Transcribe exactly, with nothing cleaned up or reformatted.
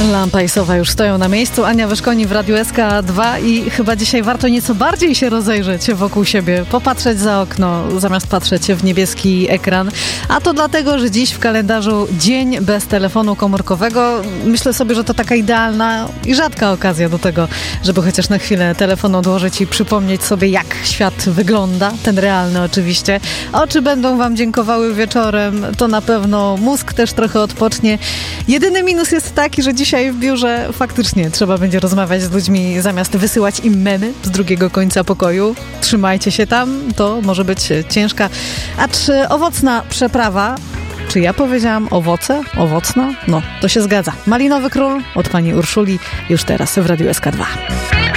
Lampajsowa już stoją na miejscu. Ania Wyszkoni w Radiu S K dwa i chyba dzisiaj warto nieco bardziej się rozejrzeć wokół siebie, popatrzeć za okno, zamiast patrzeć w niebieski ekran. A to dlatego, że dziś w kalendarzu dzień bez telefonu komórkowego. Myślę sobie, że to taka idealna i rzadka okazja do tego, żeby chociaż na chwilę telefon odłożyć i przypomnieć sobie, jak świat wygląda, ten realny oczywiście. Oczy będą wam dziękowały wieczorem, to na pewno mózg też trochę odpocznie. Jedyny minus jest taki, że dzisiaj w biurze faktycznie trzeba będzie rozmawiać z ludźmi zamiast wysyłać im memy z drugiego końca pokoju. Trzymajcie się tam, to może być ciężka, acz owocna przeprawa. Czy ja powiedziałam owoce? Owocna? No, to się zgadza. Malinowy Król od pani Urszuli już teraz w Radiu S K dwa.